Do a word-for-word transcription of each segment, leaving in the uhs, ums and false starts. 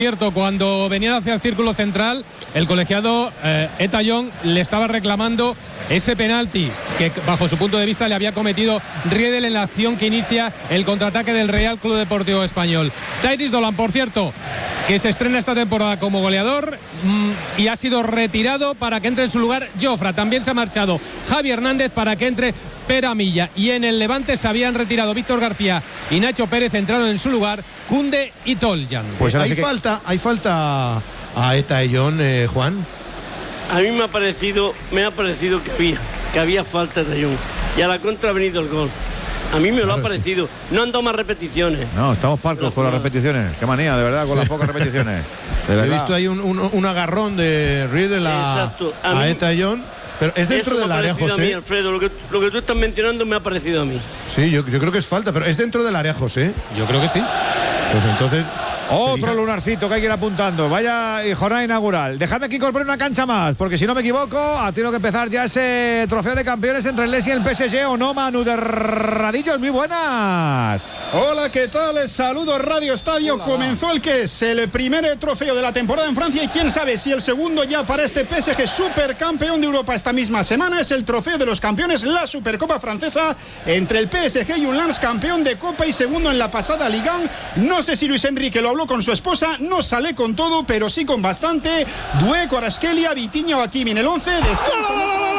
Cierto, cuando venían hacia el círculo central, el colegiado eh, Eta Young le estaba reclamando ese penalti que bajo su punto de vista le había cometido Riedel en la acción que inicia el contraataque del Real Club Deportivo Español. Tyrese Dolan, por cierto, que se estrena esta temporada como goleador mmm, y ha sido retirado para que entre en su lugar Jofra. También se ha marchado Javi Hernández para que entre Pere Milla. Y en el Levante se habían retirado Víctor García y Nacho Pérez, entraron en su lugar Koundé y Toljan. Pues hay, que... falta, hay falta a Eta Young, eh, Juan. A mí me ha parecido, me ha parecido que había, que había falta de Young. Y a la contra ha venido el gol. A mí me lo claro, ha parecido. No han dado más repeticiones. No, estamos parcos no, con las repeticiones. Qué manía, de verdad, con las pocas repeticiones. De verdad. He visto ahí un, un, un agarrón de Riedel a, a, a Eta Young. Pero es dentro del área, José. A mí, Alfredo, lo que, lo que tú estás mencionando me ha parecido a mí. Sí, yo, yo creo que es falta, pero es dentro del área, José. Yo creo que sí. Pues entonces... Otro lunarcito que hay que ir apuntando. Vaya jornada inaugural. Dejadme que incorpore una cancha más, porque si no me equivoco, ha tenido que empezar ya ese trofeo de campeones entre el Lens y el P S G, ¿o no, Manu de Radillos? Muy buenas. Hola, ¿qué tal? Saludos, Radio Estadio. Hola. Comenzó el que es el primer trofeo de la temporada en Francia y quién sabe si el segundo ya para este P S G supercampeón de Europa esta misma semana. Es el trofeo de los campeones, la Supercopa francesa entre el P S G y un Lens campeón de Copa y segundo en la pasada Ligue uno. No sé si Luis Enrique lo habló con su esposa, no sale con todo, pero sí con bastante. Doué, Kvaratskhelia, Vitinha o Hakimi en el once. Descanso.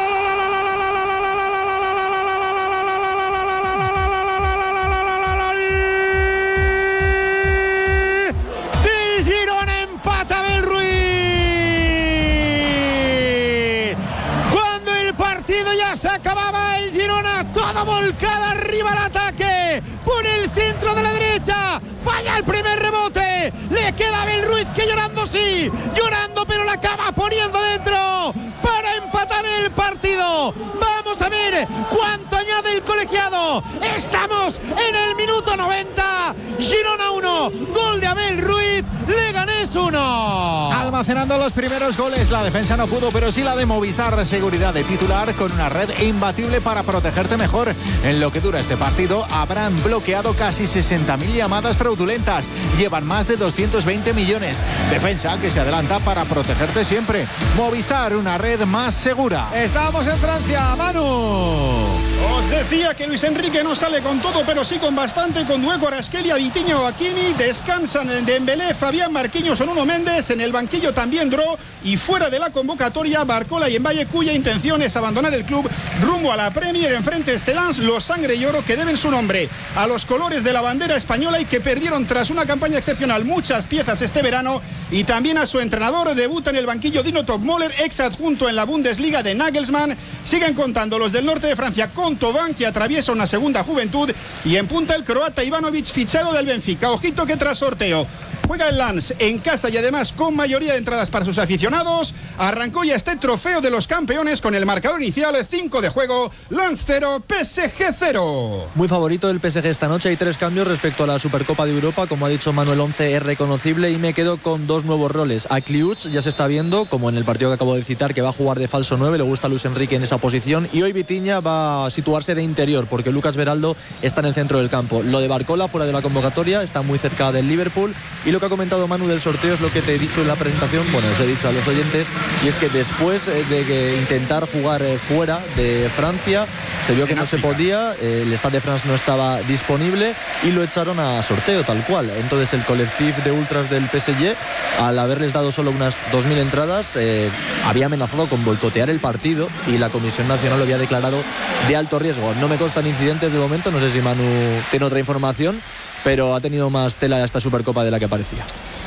Del Girona empata Abel Ruiz. Cuando el partido ya se acababa, el Girona todo volcado arriba al ataque. Por el centro de la derecha. Falla el primer rebote. Le queda Abel Ruiz que llorando sí. Llorando pero la acaba poniendo dentro. Para empatar el partido. Vamos a ver cuánto añade el colegiado. Estamos en el minuto noventa. Girona uno. Gol de Abel Ruiz. Leganés uno. Almacenando los primeros goles. La defensa no pudo, pero sí la de Movistar. Seguridad de titular con una red imbatible para protegerte mejor. En lo que dura este partido habrán bloqueado casi sesenta mil llamadas fraudulentas. Llevan más de doscientos veinte millones. Defensa que se adelanta para protegerte siempre. Movistar, una red más segura. Estamos en Francia, Manu. Os decía que Luis Enrique no sale con todo, pero sí con bastante, con Doué, Kvaratskhelia, Vitinha o Hakimi. Descansan en Dembélé, Fabián Marquinhos o Nuno Méndez. En el banquillo también Dro. Y fuera de la convocatoria, Barcola y Mbaye, cuya intención es abandonar el club rumbo a la Premier. Enfrente este Lens, los sangre y oro que deben su nombre a los colores de la bandera española y que perdieron tras una campaña excepcional muchas piezas este verano. Y también a su entrenador. Debuta en el banquillo Dino Topmöller, ex adjunto en la Bundesliga de Nagelsmann. Siguen contando los del norte de Francia con Thauvin, que atraviesa una segunda juventud, y en punta el croata Ivanovic, fichado del Benfica. Ojito que tras sorteo juega el Lens en casa y además con mayoría de entradas para sus aficionados. Arrancó ya este trofeo de los campeones con el marcador inicial, cinco de juego, Lens cero, P S G cero. Muy favorito el P S G esta noche. Hay tres cambios respecto a la Supercopa de Europa. Como ha dicho Manuel, once es reconocible y me quedo con dos nuevos roles. A Kliuch ya se está viendo, como en el partido que acabo de citar, que va a jugar de falso nueve. Le gusta a Luis Enrique en esa posición. Y hoy Vitinha va a situarse de interior porque Lucas Beraldo está en el centro del campo. Lo de Barcola fuera de la convocatoria, está muy cerca del Liverpool. Y lo que ha comentado Manu del sorteo es lo que te he dicho en la presentación, bueno, os he dicho a los oyentes, y es que después de que intentar jugar fuera de Francia, se vio que no se podía, el Stade de France no estaba disponible y lo echaron a sorteo tal cual. Entonces el colectivo de ultras del P S G, al haberles dado solo unas dos mil entradas, eh, había amenazado con boicotear el partido y la Comisión Nacional lo había declarado de alto riesgo. No me constan incidentes de momento, no sé si Manu tiene otra información, pero ha tenido más tela esta Supercopa de la que parecía.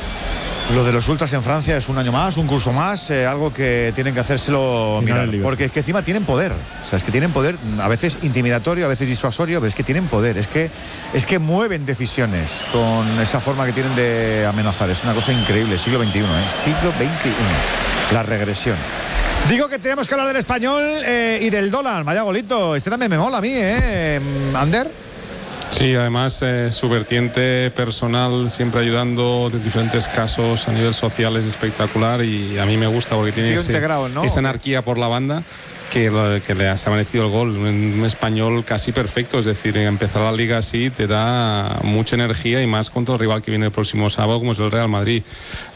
Lo de los ultras en Francia es un año más, un curso más, eh, algo que tienen que hacérselo mirar, porque es que encima tienen poder, o sea, es que tienen poder, a veces intimidatorio, a veces disuasorio, pero es que tienen poder, es que, es que mueven decisiones con esa forma que tienen de amenazar, es una cosa increíble, siglo veintiuno, ¿eh? siglo veintiuno, la regresión. Digo que tenemos que hablar del español eh, y del dólar, vaya golito, este también me mola a mí, ¿eh? Ander. Sí, además eh, su vertiente personal, siempre ayudando de diferentes casos a nivel social, es espectacular y a mí me gusta porque tiene ese, integrado, ¿no? esa anarquía por la banda. Que, lo, que le ha, se ha merecido el gol, un español casi perfecto, es decir, empezar la liga así te da mucha energía y más contra el rival que viene el próximo sábado como es el Real Madrid.